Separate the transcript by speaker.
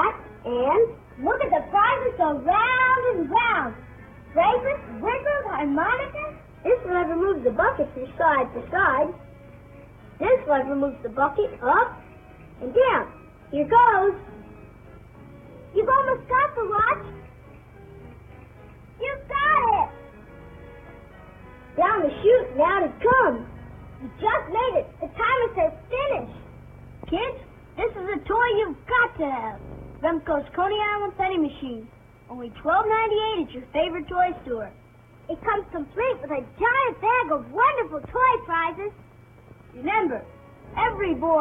Speaker 1: that, and look at the prizes go round and round. Fragrance, wiggles, harmonica. This lever moves the bucket from side to side. This lever moves the bucket up and down. Here goes. You've almost got the watch. You got it. Down the chute, and out it comes. You just made it. The timer says finish. Kids, this is a toy you've got to have. Remco's Coney Island Penny Machine. Only $12.98 at your favorite toy store. It comes complete with a giant bag of wonderful toy prizes. Remember, every boy